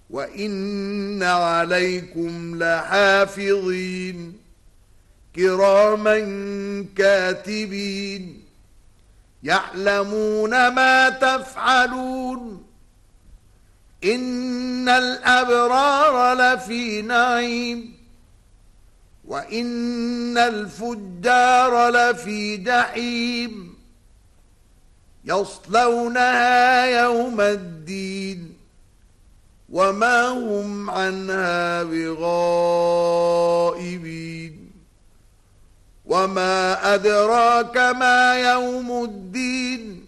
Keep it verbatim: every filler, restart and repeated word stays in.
وإن عليكم لحافظين كراما كاتبين يعلمون ما تفعلون إن الأبرار لفي نعيم وإن الفجار لفي جحيم يصلونها يوم الدين وما هم عنها بغائبين وما أدراك ما يوم الدين